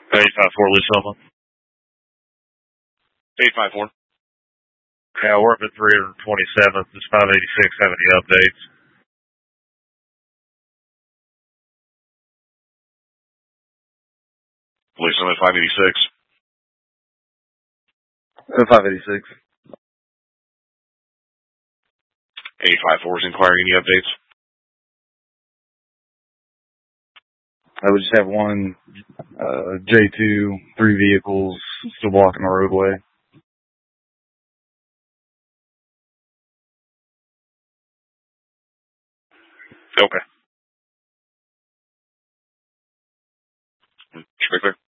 854 Lee Summit. 854. Yeah, we're up at 327th. Does 586 have any updates? Lee Summit 586. 586. 854 is inquiring any updates? I would just have one J2, 3 vehicles still blocking the roadway. Okay. Strictly?